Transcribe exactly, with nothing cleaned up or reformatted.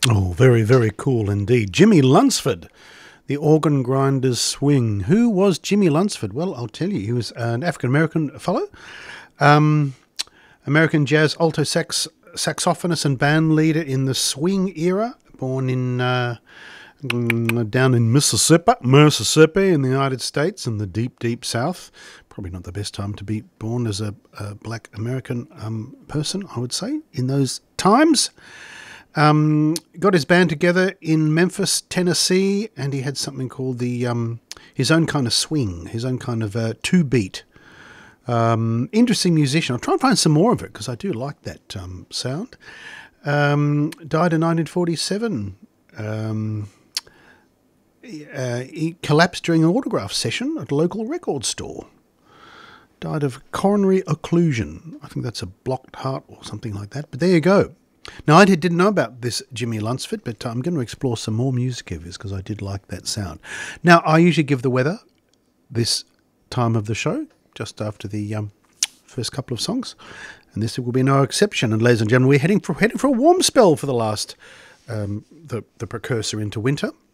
Oh, very, very cool indeed. Jimmy Lunceford, the organ grinder's swing. Who was Jimmy Lunceford? Well, I'll tell you. He was an African-American fellow, um, American jazz alto sax saxophonist and band leader in the swing era, born in uh, down in Mississippi, Mississippi in the United States in the deep, deep South. Probably not the best time to be born as a, a black American um, person, I would say, in those times. Um, got his band together in Memphis, Tennessee, and he had something called the um, his own kind of swing, his own kind of uh, two-beat. Um, interesting musician. I'll try and find some more of it because I do like that um, sound. Um, died in nineteen forty-seven. Um, uh, he collapsed during an autograph session at a local record store. Died of coronary occlusion. I think that's a blocked heart or something like that. But there you go. Now, I didn't know about this Jimmy Lunceford, but I'm going to explore some more music of his because I did like that sound. Now, I usually give the weather this time of the show, just after the um, first couple of songs, and this will be no exception. And ladies and gentlemen, we're heading for heading for a warm spell for the last, um, the, the precursor into winter.